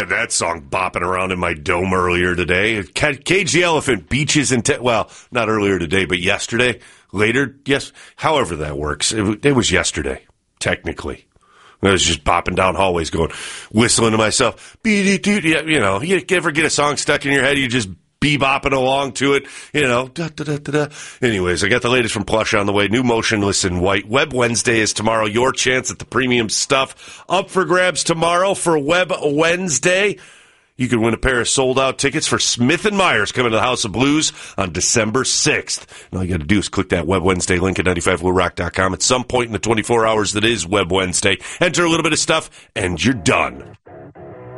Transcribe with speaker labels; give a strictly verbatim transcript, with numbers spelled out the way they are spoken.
Speaker 1: had that song bopping around in my dome earlier today. Cage the Elephant, Beaches in... Te- well, not earlier today, but yesterday. Later, yes. However that works. It, it was yesterday, technically. I was just bopping down hallways going, whistling to myself. You know, you ever get a song stuck in your head, you just bebopping along to it, you know. Da, da, da, da, da. Anyways, I got the latest from Plush on the way. New Motionless in White. Web Wednesday is tomorrow. Your chance at the premium stuff. Up for grabs tomorrow for Web Wednesday. You could win a pair of sold-out tickets for Smith and Myers coming to the House of Blues on December sixth. And all you got to do is click that Web Wednesday link at ninety-five blue rock dot com at some point in the twenty-four hours that is Web Wednesday. Enter a little bit of stuff, and you're done.